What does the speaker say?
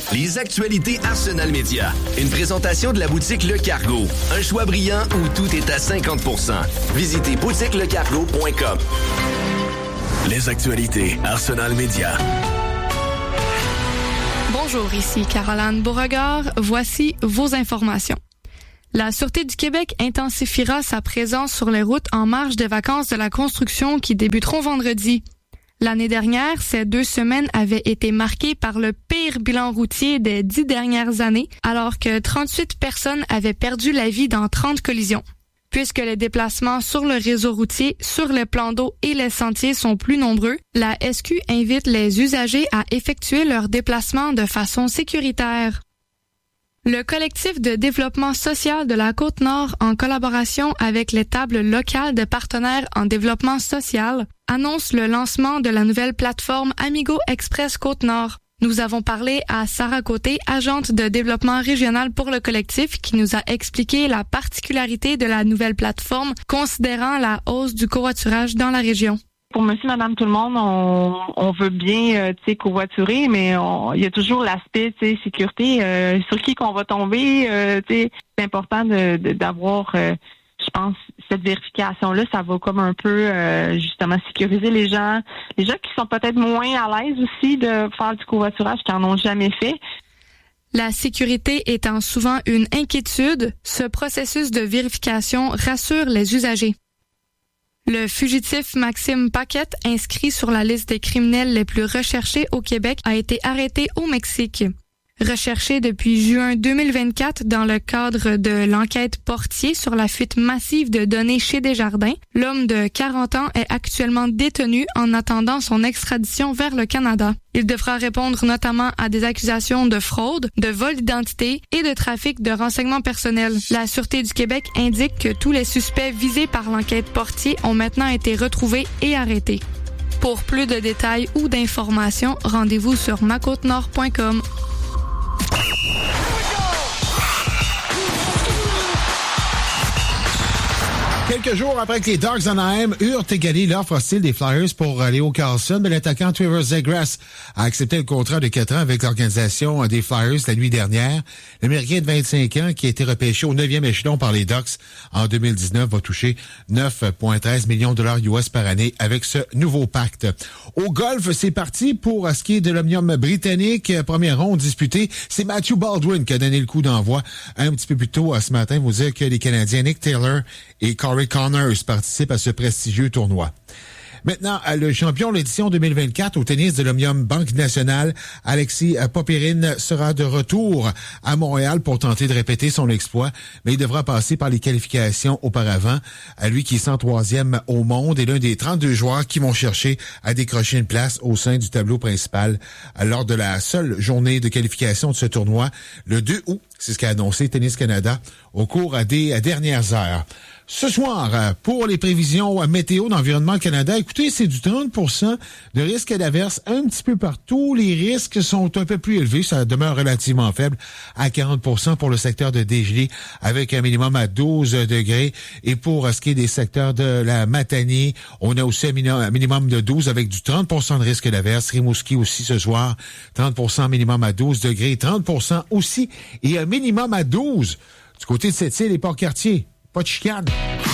Les actualités Arsenal Média. Une présentation de la boutique Le Cargo. Un choix brillant où tout est à 50%. Visitez boutiquelecargo.com. Les actualités Arsenal Média. Bonjour, ici Caroline Beauregard. Voici vos informations. La Sûreté du Québec intensifiera sa présence sur les routes en marge des vacances de la construction qui débuteront vendredi. L'année dernière, ces 2 semaines avaient été marquées par le pire bilan routier des 10 dernières années, alors que 38 personnes avaient perdu la vie dans 30 collisions. Puisque les déplacements sur le réseau routier, sur les plans d'eau et les sentiers sont plus nombreux, la SQ invite les usagers à effectuer leurs déplacements de façon sécuritaire. Le collectif de développement social de la Côte-Nord, en collaboration avec les tables locales de partenaires en développement social, annonce le lancement de la nouvelle plateforme Amigo Express Côte-Nord. Nous avons parlé à Sarah Côté, agente de développement régional pour le collectif, qui nous a expliqué la particularité de la nouvelle plateforme, considérant la hausse du covoiturage dans la région. Pour monsieur, madame, tout le monde, on veut bien, covoiturer, mais il y a toujours l'aspect, sécurité. Sur qui qu'on va tomber, c'est important d'avoir, je pense, cette vérification-là. Ça va comme un peu, justement, sécuriser les gens qui sont peut-être moins à l'aise aussi de faire du covoiturage, qui en ont jamais fait. La sécurité étant souvent une inquiétude, ce processus de vérification rassure les usagers. Le fugitif Maxime Paquette, inscrit sur la liste des criminels les plus recherchés au Québec, a été arrêté au Mexique. Recherché depuis juin 2024 dans le cadre de l'enquête Portier sur la fuite massive de données chez Desjardins, l'homme de 40 ans est actuellement détenu en attendant son extradition vers le Canada. Il devra répondre notamment à des accusations de fraude, de vol d'identité et de trafic de renseignements personnels. La Sûreté du Québec indique que tous les suspects visés par l'enquête Portier ont maintenant été retrouvés et arrêtés. Pour plus de détails ou d'informations, rendez-vous sur macôtenord.com. Quelques jours après que les Dogs d'Anaheim eurent égalé l'offre hostile des Flyers pour Leo Carlson, l'attaquant Trevor Zegras a accepté le contrat de 4 ans avec l'organisation des Flyers la nuit dernière. L'Américain de 25 ans, qui a été repêché au 9e échelon par les Ducks en 2019, va toucher 9,13 millions de $ US par année avec ce nouveau pacte. Au golf, c'est parti pour ce qui est de l'Omnium britannique. Première ronde disputée, c'est Matthew Baldwin qui a donné le coup d'envoi un petit peu plus tôt ce matin. Vous dire que les Canadiens Nick Taylor et Corey Connors participent à ce prestigieux tournoi. Maintenant, le champion de l'édition 2024 au tennis de l'Omnium Banque Nationale, Alexis Popyrin, sera de retour à Montréal pour tenter de répéter son exploit, mais il devra passer par les qualifications auparavant. Lui qui est 103e au monde est l'un des 32 joueurs qui vont chercher à décrocher une place au sein du tableau principal lors de la seule journée de qualification de ce tournoi, le 2 août. C'est ce qu'a annoncé Tennis Canada au cours des dernières heures. Ce soir, pour les prévisions météo d'Environnement Canada, écoutez, c'est du 30% de risque d'averse un petit peu partout. Les risques sont un peu plus élevés, ça demeure relativement faible à 40% pour le secteur de Desgelées avec un minimum à 12 degrés. Et pour ce qui est des secteurs de la Matanie, on a aussi un minimum de 12 avec du 30% de risque d'averse. Rimouski aussi ce soir, 30% minimum à 12 degrés, 30% aussi et un minimum à 12 du côté de Sept-Îles et Port-Cartier. Pas de chicane.